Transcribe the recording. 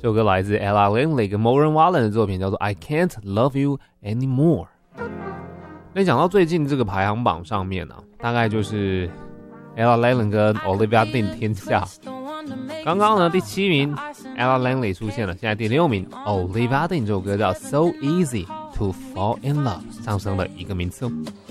这首歌来自 Ella Langley 跟 Morgan Wallen 的作品，叫做 I Can't Love You Anymore。那讲到最近这个排行榜上面呢，大概就是 Ella Langley 跟 Olivia Dean 天下。刚刚呢第7名 Ella Langley 出现了，现在第6名 Olivia Dean 这首歌叫 So Easy to Fall in Love， 上升了1个名次哦。